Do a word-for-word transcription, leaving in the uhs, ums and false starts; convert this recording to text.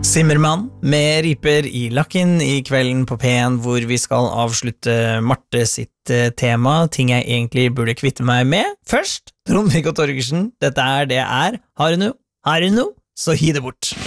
Simmermann med riper i lakken i kvelden på P en, hvor vi skal avslutte Marte sitt eh, tema, ting jeg egentlig burde kvitte meg med. Først, Trond-Viggo Torgersen, dette er det er. Har du noe? Har du noe? Så hi det bort.